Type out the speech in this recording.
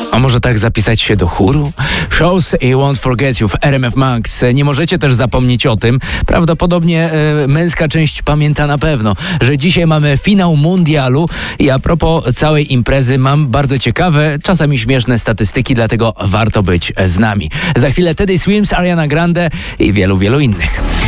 A może tak zapisać się do chóru? Shows i Won't Forget You w RMF Max. Nie możecie też zapomnieć o tym, prawdopodobnie męska część pamięta na pewno, że dzisiaj mamy finał mundialu i a propos całej imprezy mam bardzo ciekawe, czasami śmieszne statystyki, dlatego warto być z nami. Za chwilę Teddy Swims, Ariana Grande i wielu, wielu innych.